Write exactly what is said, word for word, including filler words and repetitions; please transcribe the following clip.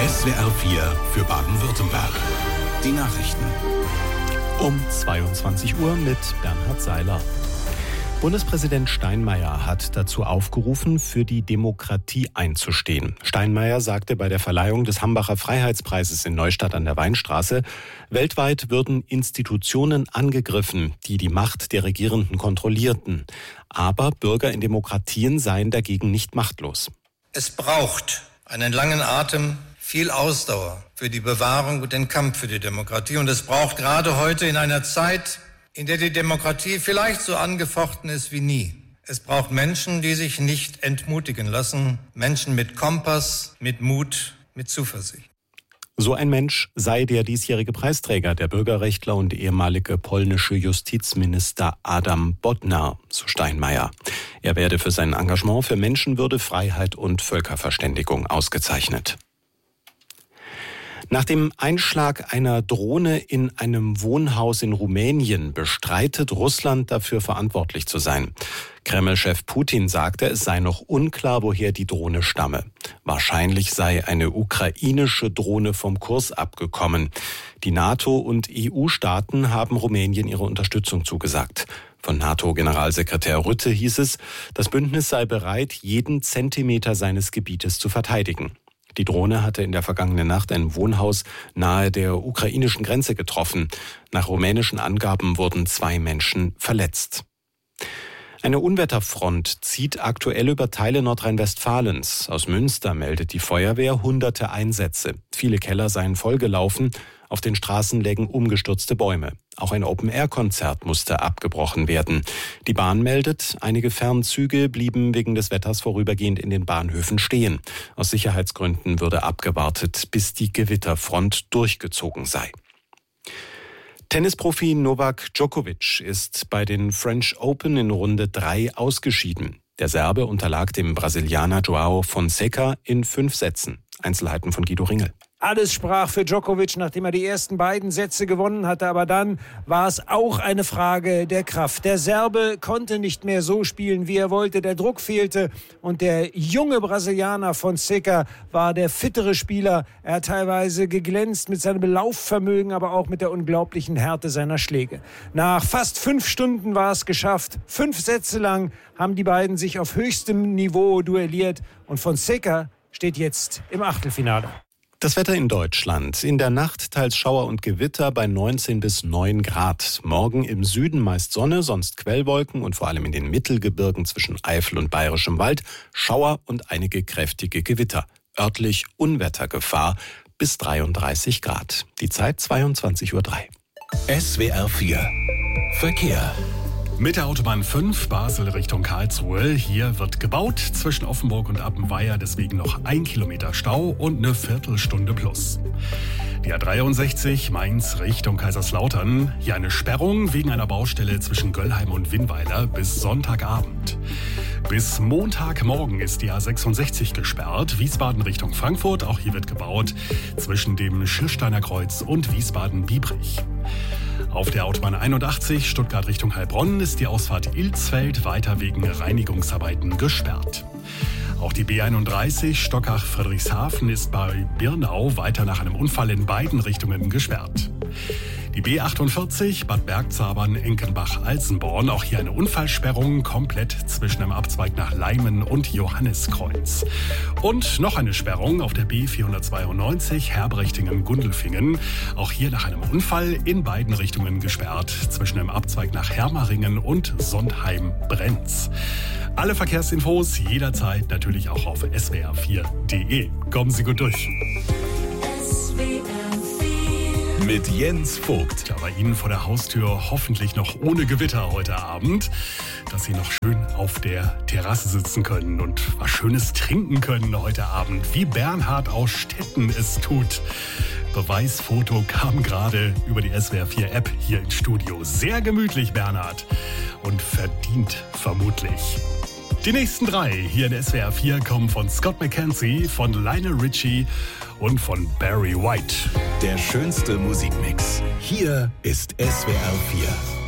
S W R vier für Baden-Württemberg. Die Nachrichten. Um zweiundzwanzig Uhr mit Bernhard Seiler. Bundespräsident Steinmeier hat dazu aufgerufen, für die Demokratie einzustehen. Steinmeier sagte bei der Verleihung des Hambacher Freiheitspreises in Neustadt an der Weinstraße, weltweit würden Institutionen angegriffen, die die Macht der Regierenden kontrollierten. Aber Bürger in Demokratien seien dagegen nicht machtlos. Es braucht einen langen Atem, viel Ausdauer für die Bewahrung und den Kampf für die Demokratie. Und es braucht gerade heute in einer Zeit, in der die Demokratie vielleicht so angefochten ist wie nie. Es braucht Menschen, die sich nicht entmutigen lassen. Menschen mit Kompass, mit Mut, mit Zuversicht. So ein Mensch sei der diesjährige Preisträger, der Bürgerrechtler und ehemalige polnische Justizminister Adam Bodnar, so Steinmeier. Er werde für sein Engagement für Menschenwürde, Freiheit und Völkerverständigung ausgezeichnet. Nach dem Einschlag einer Drohne in einem Wohnhaus in Rumänien bestreitet Russland dafür verantwortlich zu sein. Kreml-Chef Putin sagte, es sei noch unklar, woher die Drohne stamme. Wahrscheinlich sei eine ukrainische Drohne vom Kurs abgekommen. Die NATO und E U-Staaten haben Rumänien ihre Unterstützung zugesagt. Von NATO-Generalsekretär Rutte hieß es, das Bündnis sei bereit, jeden Zentimeter seines Gebietes zu verteidigen. Die Drohne hatte in der vergangenen Nacht ein Wohnhaus nahe der ukrainischen Grenze getroffen. Nach rumänischen Angaben wurden zwei Menschen verletzt. Eine Unwetterfront zieht aktuell über Teile Nordrhein-Westfalens. Aus Münster meldet die Feuerwehr hunderte Einsätze. Viele Keller seien vollgelaufen. Auf den Straßen lägen umgestürzte Bäume. Auch ein Open-Air-Konzert musste abgebrochen werden. Die Bahn meldet, einige Fernzüge blieben wegen des Wetters vorübergehend in den Bahnhöfen stehen. Aus Sicherheitsgründen würde abgewartet, bis die Gewitterfront durchgezogen sei. Tennisprofi Novak Djokovic ist bei den French Open in Runde drei ausgeschieden. Der Serbe unterlag dem Brasilianer João Fonseca in fünf Sätzen. Einzelheiten von Guido Ringel. Alles sprach für Djokovic, nachdem er die ersten beiden Sätze gewonnen hatte. Aber dann war es auch eine Frage der Kraft. Der Serbe konnte nicht mehr so spielen, wie er wollte. Der Druck fehlte. Und der junge Brasilianer Fonseca war der fittere Spieler. Er hat teilweise geglänzt mit seinem Laufvermögen, aber auch mit der unglaublichen Härte seiner Schläge. Nach fast fünf Stunden war es geschafft. Fünf Sätze lang haben die beiden sich auf höchstem Niveau duelliert. Und Fonseca steht jetzt im Achtelfinale. Das Wetter in Deutschland. In der Nacht teils Schauer und Gewitter bei neunzehn bis neun Grad. Morgen im Süden meist Sonne, sonst Quellwolken und vor allem in den Mittelgebirgen zwischen Eifel und Bayerischem Wald Schauer und einige kräftige Gewitter. Örtlich Unwettergefahr bis dreiunddreißig Grad. Die Zeit zweiundzwanzig Uhr drei. S W R vier Verkehr. Mit der Autobahn fünf Basel Richtung Karlsruhe. Hier wird gebaut zwischen Offenburg und Appenweier, deswegen noch ein Kilometer Stau und eine Viertelstunde plus. Die A dreiundsechzig Mainz Richtung Kaiserslautern. Hier eine Sperrung wegen einer Baustelle zwischen Göllheim und Winnweiler bis Sonntagabend. Bis Montagmorgen ist die A sechsundsechzig gesperrt. Wiesbaden Richtung Frankfurt, auch hier wird gebaut zwischen dem Schirsteiner Kreuz und Wiesbaden-Biebrich. Auf der Autobahn einundachtzig Stuttgart Richtung Heilbronn ist die Ausfahrt Ilsfeld weiter wegen Reinigungsarbeiten gesperrt. Auch die B einunddreißig Stockach-Friedrichshafen ist bei Birnau weiter nach einem Unfall in beiden Richtungen gesperrt. Die B achtundvierzig Bad Bergzabern-Enkenbach-Alsenborn, auch hier eine Unfallsperrung komplett zwischen dem Abzweig nach Leimen und Johanniskreuz. Und noch eine Sperrung auf der B vierhundertzweiundneunzig Herbrechtingen-Gundelfingen, auch hier nach einem Unfall in beiden Richtungen gesperrt zwischen dem Abzweig nach Hermaringen und Sondheim-Brenz. Alle Verkehrsinfos jederzeit natürlich auch auf S W R vier Punkt de. Kommen Sie gut durch. Mit Jens Vogt. Ja, bei Ihnen vor der Haustür hoffentlich noch ohne Gewitter heute Abend, dass Sie noch schön auf der Terrasse sitzen können und was Schönes trinken können heute Abend, wie Bernhard aus Stetten es tut. Beweisfoto kam gerade über die S W R vier App hier ins Studio. Sehr gemütlich, Bernhard. Und verdient vermutlich. Die nächsten drei hier in S W R vier kommen von Scott McKenzie, von Lionel Richie und von Barry White. Der schönste Musikmix. Hier ist S W R vier.